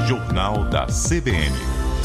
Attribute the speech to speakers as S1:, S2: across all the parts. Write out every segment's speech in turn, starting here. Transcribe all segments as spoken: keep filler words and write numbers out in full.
S1: Jornal da C B N.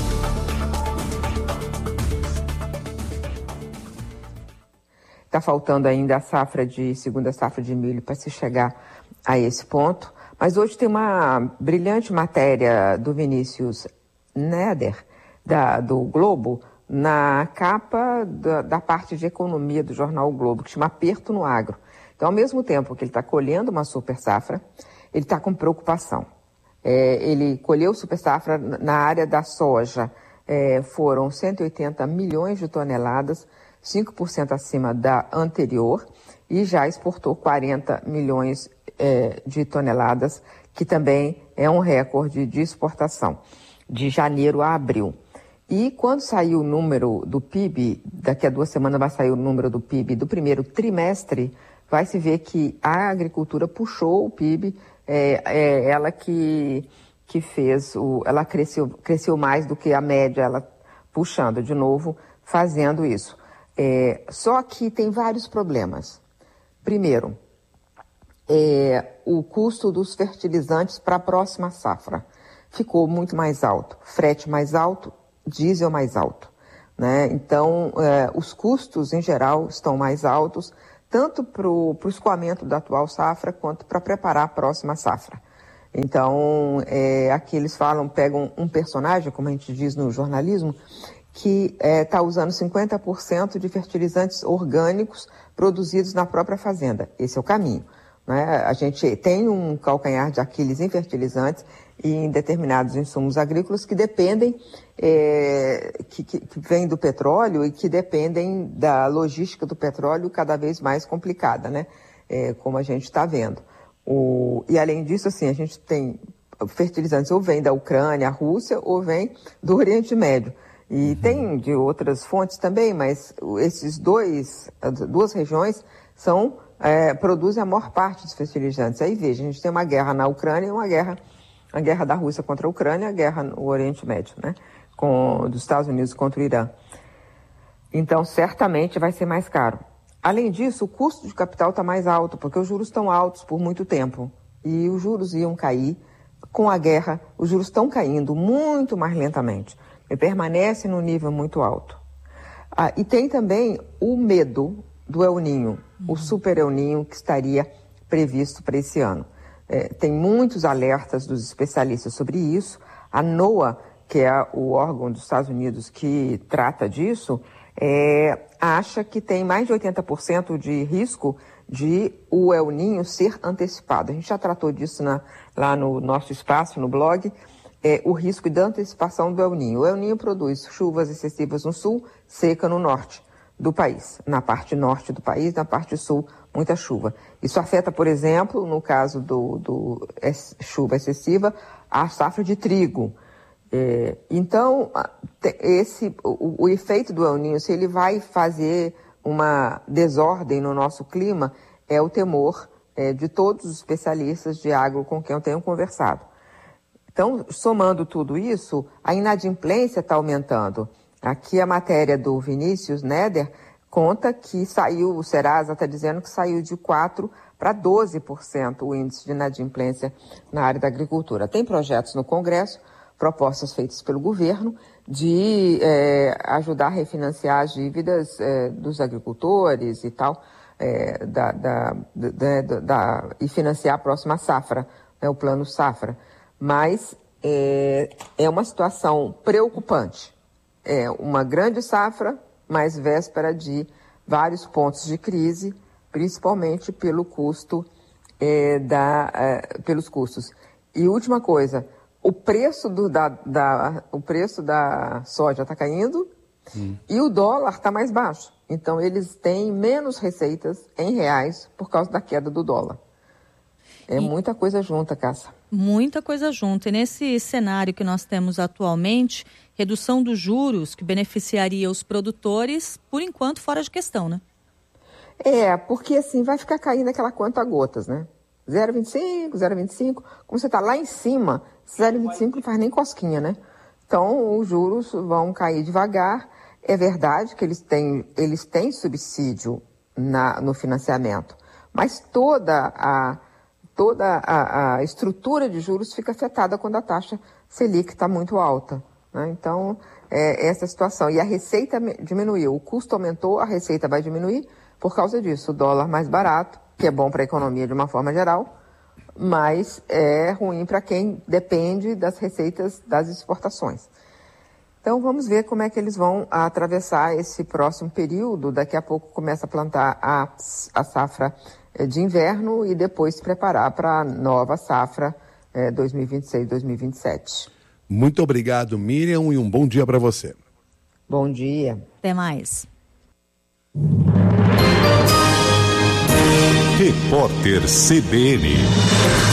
S2: Está faltando ainda a safra de segunda safra de milho para se chegar a esse ponto. Mas hoje tem uma brilhante matéria do Vinícius Neder, da, do Globo, na capa da, da parte de economia do jornal o Globo, que chama Aperto no Agro. Então, ao mesmo tempo que ele está colhendo uma super safra, ele está com preocupação. É, ele colheu super safra na área da soja, é, foram cento e oitenta milhões de toneladas, cinco por cento acima da anterior, e já exportou quarenta milhões é, de toneladas, que também é um recorde de exportação, de janeiro a abril. E quando sair o número do P I B, daqui a duas semanas vai sair o número do P I B do primeiro trimestre, vai se ver que a agricultura puxou o P I B, é, é ela que, que fez, o, ela cresceu, cresceu mais do que a média, ela puxando de novo, fazendo isso. É, só que tem vários problemas. Primeiro, é, o custo dos fertilizantes para a próxima safra ficou muito mais alto, frete mais alto, diesel mais alto, né? Então, é, os custos em geral estão mais altos, tanto para o escoamento da atual safra, quanto para preparar a próxima safra. Então, é, aqui eles falam, pegam um personagem, como a gente diz no jornalismo, que está é, usando cinquenta por cento de fertilizantes orgânicos produzidos na própria fazenda. Esse é o caminho, né? A gente tem um calcanhar de Aquiles em fertilizantes e em determinados insumos agrícolas que dependem, é, que, que, que vêm do petróleo e que dependem da logística do petróleo cada vez mais complicada, né? É, como a gente está vendo. O, e além disso, assim, a gente tem fertilizantes ou vem da Ucrânia, a Rússia, ou vem do Oriente Médio. E uhum. tem de outras fontes também, mas esses dois, duas regiões são, é, produzem a maior parte dos fertilizantes. Aí veja, a gente tem uma guerra na Ucrânia e uma guerra, a guerra da Rússia contra a Ucrânia, a guerra no Oriente Médio, né? Com, dos Estados Unidos contra o Irã. Então, certamente vai ser mais caro. Além disso, o custo de capital está mais alto, porque os juros estão altos por muito tempo. E os juros iam cair. Com a guerra, os juros estão caindo muito mais lentamente. E permanece no nível muito alto. Ah, e tem também o medo do El Niño, uhum. o super El Niño que estaria previsto para esse ano. É, tem muitos alertas dos especialistas sobre isso. A NOAA, que é o órgão dos Estados Unidos que trata disso, é, acha que tem mais de oitenta por cento de risco de o El Niño ser antecipado. A gente já tratou disso na, lá no nosso espaço, no blog. É, o risco de antecipação do El Niño. O El Niño produz chuvas excessivas no sul, seca no norte do país. Na parte norte do país, na parte sul, muita chuva. Isso afeta, por exemplo, no caso do, do é, chuva excessiva, a safra de trigo. É, então, esse, o, o efeito do El Niño, se ele vai fazer uma desordem no nosso clima, é o temor é, de todos os especialistas de agro com quem eu tenho conversado. Então, somando tudo isso, a inadimplência está aumentando. Aqui a matéria do Vinícius Neder conta que saiu, o Serasa está dizendo que saiu de quatro por cento para doze por cento o índice de inadimplência na área da agricultura. Tem projetos no Congresso, propostas feitas pelo governo, de é, ajudar a refinanciar as dívidas é, dos agricultores e tal, é, da, da, da, da, da, e financiar a próxima safra, né, o plano safra. Mas é, é uma situação preocupante. É uma grande safra, mas véspera de vários pontos de crise, principalmente pelo custo, é, da, é, pelos custos. E última coisa, o preço, do, da, da, o preço da soja está caindo hum. e o dólar está mais baixo. Então, eles têm menos receitas em reais por causa da queda do dólar. É e... muita coisa junta, Cássia.
S3: Muita coisa junto. E nesse cenário que nós temos atualmente, redução dos juros que beneficiaria os produtores, por enquanto, fora de questão, né?
S2: É, porque assim, vai ficar caindo aquela conta a gotas, né? zero vírgula vinte e cinco, zero vírgula vinte e cinco. Como você está lá em cima, zero vírgula vinte e cinco não faz nem cosquinha, né? Então, os juros vão cair devagar. É verdade que eles têm, eles têm subsídio na, no financiamento, mas toda a... toda a, a estrutura de juros fica afetada quando a taxa Selic está muito alta, né? Então, é essa situação. E a receita diminuiu, o custo aumentou, a receita vai diminuir por causa disso. O dólar mais barato, que é bom para a economia de uma forma geral, mas é ruim para quem depende das receitas das exportações. Então, vamos ver como é que eles vão atravessar esse próximo período. Daqui a pouco começa a plantar a, a safra de inverno e depois se preparar para a nova safra eh, dois mil e vinte e seis, dois mil e vinte e sete.
S4: Muito obrigado, Miriam, e um bom dia para você.
S2: Bom dia.
S3: Até mais.
S1: Repórter C B N.